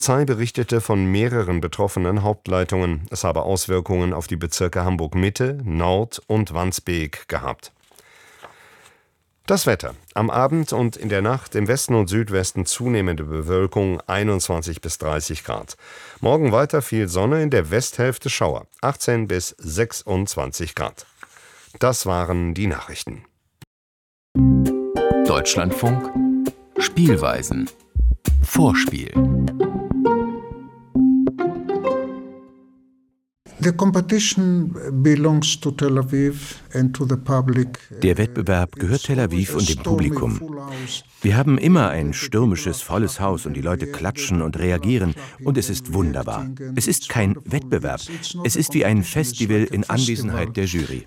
Polizei berichtete von mehreren betroffenen Hauptleitungen. Es habe Auswirkungen auf die Bezirke Hamburg-Mitte, Nord und Wandsbek gehabt. Das Wetter. Am Abend und in der Nacht im Westen und Südwesten zunehmende Bewölkung, 21 bis 30 Grad. Morgen weiter viel Sonne, in der Westhälfte Schauer, 18 bis 26 Grad. Das waren die Nachrichten. Deutschlandfunk Spielweisen. Vorspiel. Der Wettbewerb gehört Tel Aviv und dem Publikum. Wir haben immer ein stürmisches, volles Haus und die Leute klatschen und reagieren und es ist wunderbar. Es ist kein Wettbewerb, es ist wie ein Festival in Anwesenheit der Jury.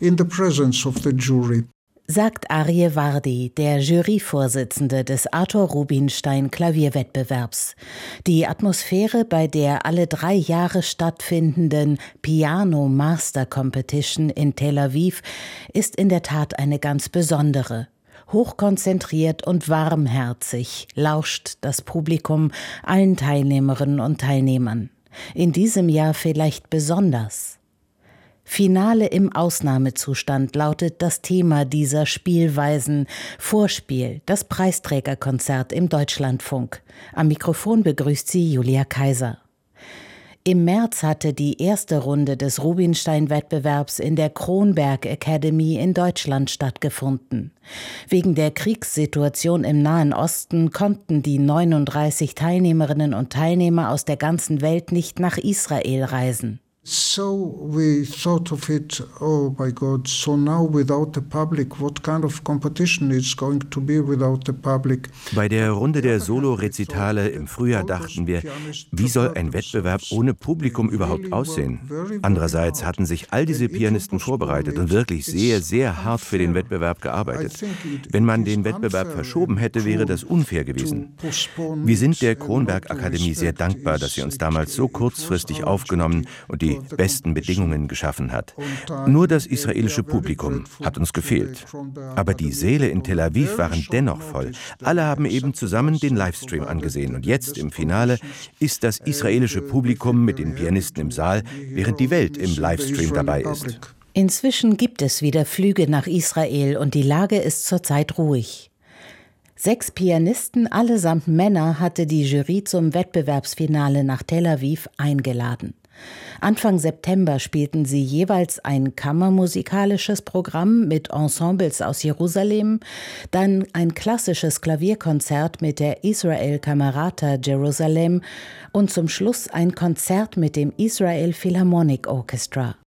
Sagt Aryeh Wardi, der Juryvorsitzende des Arthur Rubinstein Klavierwettbewerbs. Die Atmosphäre bei der alle 3 Jahre stattfindenden Piano Master Competition in Tel Aviv ist in der Tat eine ganz besondere. Hochkonzentriert und warmherzig lauscht das Publikum allen Teilnehmerinnen und Teilnehmern. In diesem Jahr vielleicht besonders. Finale im Ausnahmezustand lautet das Thema dieser Spielweisen. Vorspiel, das Preisträgerkonzert im Deutschlandfunk. Am Mikrofon begrüßt sie Julia Kaiser. Im März hatte die erste Runde des Rubinstein-Wettbewerbs in der Kronberg Academy in Deutschland stattgefunden. Wegen der Kriegssituation im Nahen Osten konnten die 39 Teilnehmerinnen und Teilnehmer aus der ganzen Welt nicht nach Israel reisen. So we thought of it, oh my God, so now without the public, what kind of competition is going to be without the public? Bei der Runde der Solo-Rezitale im Frühjahr dachten wir, wie soll ein Wettbewerb ohne Publikum überhaupt aussehen? Andererseits hatten sich all diese Pianisten vorbereitet und wirklich sehr, sehr hart für den Wettbewerb gearbeitet. Wenn man den Wettbewerb verschoben hätte, wäre das unfair gewesen. Wir sind der Kronberg Akademie sehr dankbar, dass sie uns damals so kurzfristig aufgenommen und die besten Bedingungen geschaffen hat. Nur das israelische Publikum hat uns gefehlt. Aber die Säle in Tel Aviv waren dennoch voll. Alle haben eben zusammen den Livestream angesehen. Und jetzt im Finale ist das israelische Publikum mit den Pianisten im Saal, während die Welt im Livestream dabei ist. Inzwischen gibt es wieder Flüge nach Israel und die Lage ist zurzeit ruhig. 6 Pianisten, allesamt Männer, hatte die Jury zum Wettbewerbsfinale nach Tel Aviv eingeladen. Anfang September spielten sie jeweils ein kammermusikalisches Programm mit Ensembles aus Jerusalem, dann ein klassisches Klavierkonzert mit der Israel Camerata Jerusalem und zum Schluss ein Konzert mit dem Israel Philharmonic Orchestra.